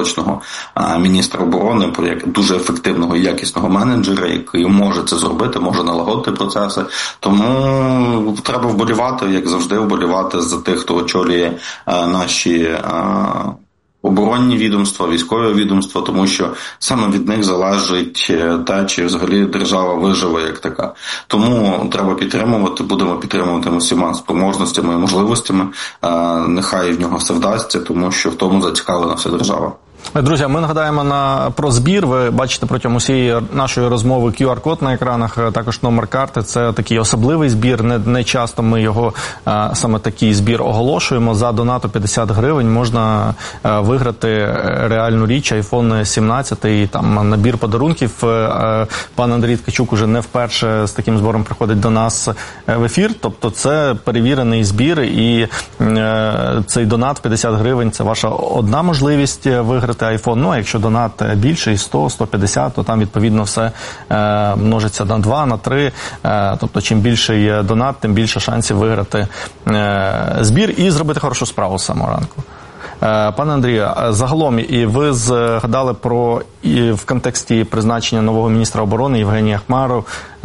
поточного міністра оборони, як дуже ефективного і якісного менеджера, який може це зробити, може налагодити процеси. Тому треба вболівати, як завжди, вболівати за тих, хто очолює наші оборонні відомства, військові відомства, тому що саме від них залежить те, чи взагалі держава виживе як така. Тому треба підтримувати, будемо підтримувати усіма спроможностями і можливостями. Нехай в нього все вдасться, тому що в тому зацікавлена вся держава. Друзі, ми нагадаємо про збір. Ви бачите протягом усієї нашої розмови QR-код на екранах, також номер карти. Це такий особливий збір. Не часто ми його, саме такий збір, оголошуємо. За донату 50 гривень можна виграти реальну річ, iPhone 17 і там набір подарунків. Пан Андрій Ткачук уже не вперше з таким збором приходить до нас в ефір. Тобто це перевірений збір, і цей донат 50 гривень – це ваша одна можливість виграти iPhone. Ну, а якщо донат більший, 100, 150, то там, відповідно, все множиться на 2, на 3. Тобто, чим більший донат, тим більше шансів виграти збір і зробити хорошу справу з самого ранку. Пане Андрію, загалом, і ви згадали про, і в контексті призначення нового міністра оборони Євгенія Хмару,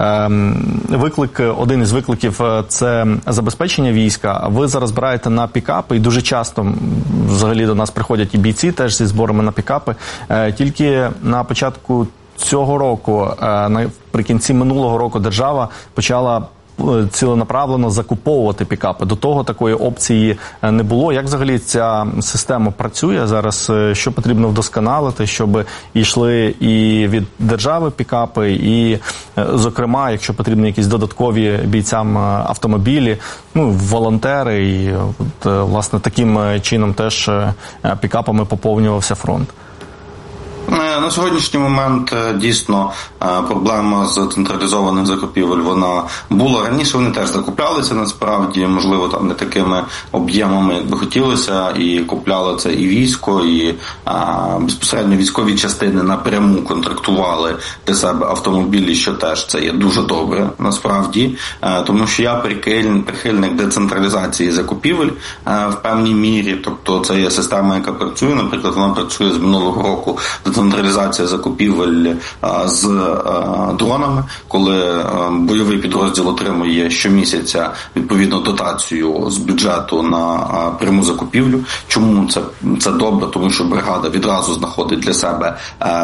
один із викликів – це забезпечення війська. Ви зараз збираєте на пікапи, і дуже часто взагалі до нас приходять і бійці теж зі зборами на пікапи. Тільки на початку цього року, наприкінці минулого року, держава почала ціленаправлено закуповувати пікапи. До того такої опції не було. Як взагалі ця система працює зараз? Що потрібно вдосконалити, щоб йшли і від держави пікапи, і, зокрема, якщо потрібні якісь додаткові бійцям автомобілі, волонтери, і, власне, таким чином теж пікапами поповнювався фронт? На сьогоднішній момент дійсно проблема з централізованих закупівель вона була. Раніше вони теж закуплялися, насправді, можливо, там не такими об'ємами, як би хотілося, і купляли це і військо, і безпосередньо військові частини напряму контрактували для себе автомобілі, що теж це є дуже добре, насправді, тому що я прихильник децентралізації закупівель в певній мірі, тобто це є система, яка працює, наприклад, вона працює з минулого року, децентралізація закупівель з дронами, коли бойовий підрозділ отримує щомісяця відповідно дотацію з бюджету на пряму закупівлю. Чому це добре? Тому що бригада відразу знаходить для себе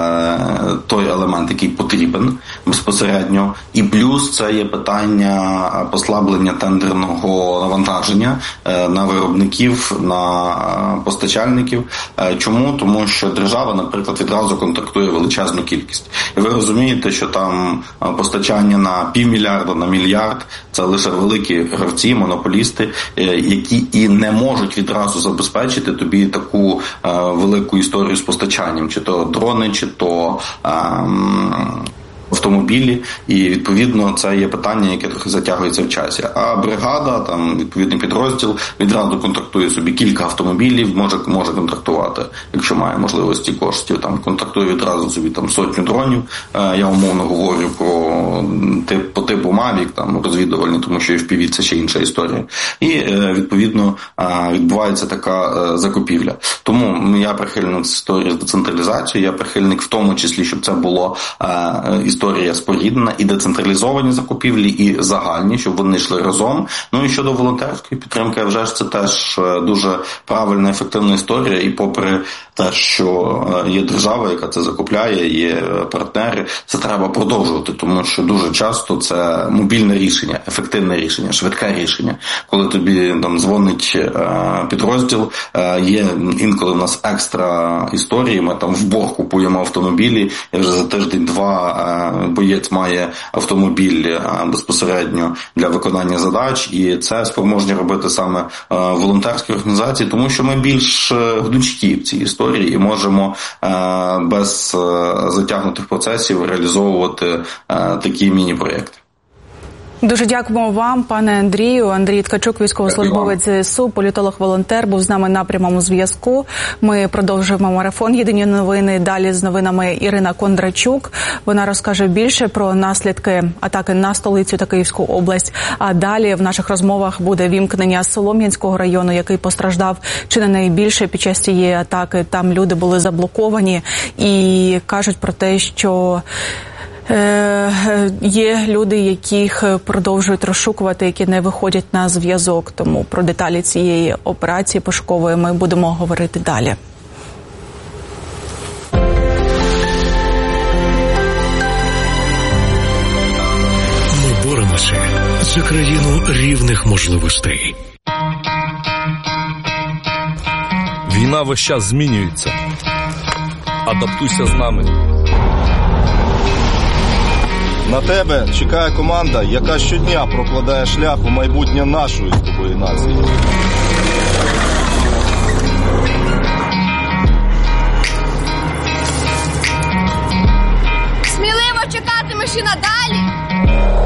той елемент, який потрібен безпосередньо. І плюс це є питання послаблення тендерного навантаження на виробників, на постачальників. Чому? Тому що держава, наприклад, відразу контрактує величезну кількість. І ви розумієте, що там постачання на півмільярда, на мільярд – це лише великі гравці, монополісти, які і не можуть відразу забезпечити тобі таку велику історію з постачанням. Чи то дрони, чи то автомобілі, і відповідно це є питання, яке трохи затягується в часі. А бригада, там відповідний підрозділ відразу контрактує собі кілька автомобілів, може контрактувати, якщо має можливості коштів, там контрактує відразу собі там 100 дронів. Я умовно говорю по типу Mavic, там розвідувальні, тому що FPV це ще інша історія. І відповідно відбувається така закупівля. Тому я прихильник історії з децентралізацією, я прихильник в тому числі, щоб це було історія споріднена, і децентралізовані закупівлі, і загальні, щоб вони йшли разом. Ну і щодо волонтерської підтримки, вже ж це теж дуже правильна, ефективна історія, і попри те, що є держава, яка це закупляє, є партнери, це треба продовжувати, тому що дуже часто це мобільне рішення, ефективне рішення, швидке рішення. Коли тобі там дзвонить підрозділ, є інколи в нас екстра історії, ми там в борг купуємо автомобілі, і вже за тиждень-два боєць має автомобіль безпосередньо для виконання задач, і це спроможні робити саме волонтерські організації, тому що ми більш гнучкі в цій історії і можемо без затягнутих процесів реалізовувати такі міні-проєкти. Дуже дякуємо вам, пане Андрію. Андрій Ткачук, військовослужбовець ЗСУ, політолог-волонтер, був з нами на прямому зв'язку. Ми продовжуємо марафон «Єдині новини». Далі з новинами Ірина Кондрачук. Вона розкаже більше про наслідки атаки на столицю та Київську область. А далі в наших розмовах буде вімкнення Солом'янського району, який постраждав чи не найбільше під час цієї атаки. Там люди були заблоковані і кажуть про те, що є люди, яких продовжують розшукувати, які не виходять на зв'язок. Тому про деталі цієї операції пошукової ми будемо говорити далі. Ми боремося за країну рівних можливостей. Війна весь час змінюється. Адаптуйся з нами. На тебе чекає команда, яка щодня прокладає шлях у майбутнє нашої з тобою нації. Сміливо чекатимеш і надалі.